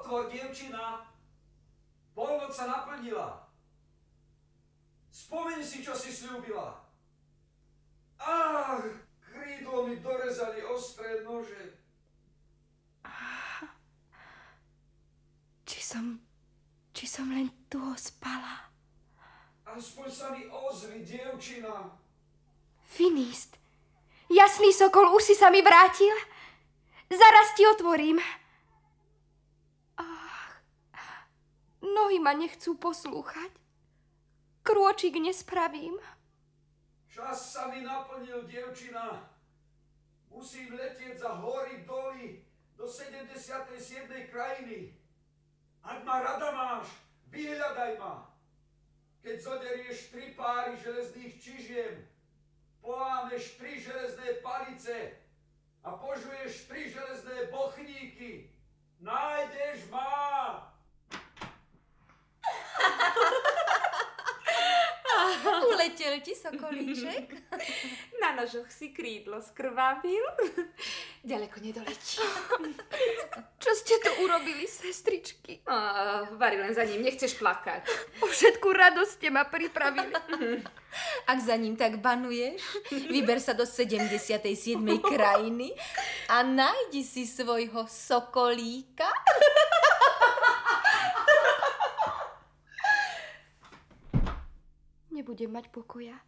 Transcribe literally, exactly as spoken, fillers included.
Pochod, dievčina. Polnoc sa naplnila. Spomeň si, čo si sľúbila. Ach, krídlo mi dorezali ostré nože. Či som, či som len tu spala. Aspoň sa mi ozvi, dievčina. Finist, jasný sokol, už si sa mi vrátil? Zaraz ti otvorím. Ach, nohy ma nechcú poslúchať. Krôčik nespravím. Čas sa mi naplnil, dievčina. Musím letieť za hory doly do sedemdesiatej siedmej krajiny. Ak ma rada máš, vyhľadaj ma. Keď zoderieš tri páry železných čižiem, polámeš tri železné palice a požuješ tri železné bochníky, nájdeš ma. Uletel ti sokolíček? Na nožoch si krídlo skrvavil. Ďaleko nedoletí. Čo ste tu urobili, sestričky? Oh, Vary, len za ním, nechceš plakať. O všetku radosť ste ma pripravili. Ak za ním tak banuješ, vyber sa do sedemdesiatej siedmej krajiny a nájdi si svojho sokolíka. Nebudem mať pokoja.